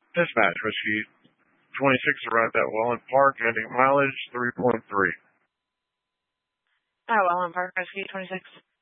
Dispatch, Whiskey 26 arrived at Welland Park, ending mileage 3.3. Welland Park, Whiskey 26.